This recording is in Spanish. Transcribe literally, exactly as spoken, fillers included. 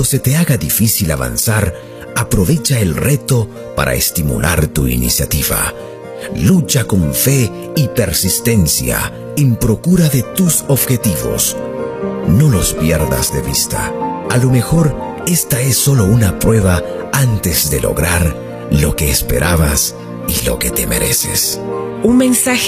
Cuando se te haga difícil avanzar, aprovecha el reto para estimular tu iniciativa. Lucha con fe y persistencia en procura de tus objetivos. No los pierdas de vista. A lo mejor esta es solo una prueba antes de lograr lo que esperabas y lo que te mereces. Un mensaje